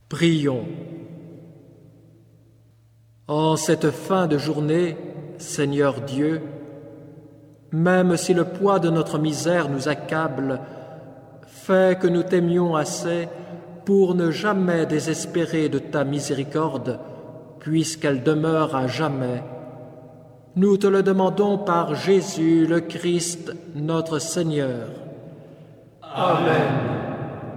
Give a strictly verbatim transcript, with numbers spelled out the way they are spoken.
Prions. En cette fin de journée, Seigneur Dieu, même si le poids de notre misère nous accable, fais que nous t'aimions assez pour ne jamais désespérer de ta miséricorde, puisqu'elle demeure à jamais. Nous te le demandons par Jésus le Christ, notre Seigneur. Amen.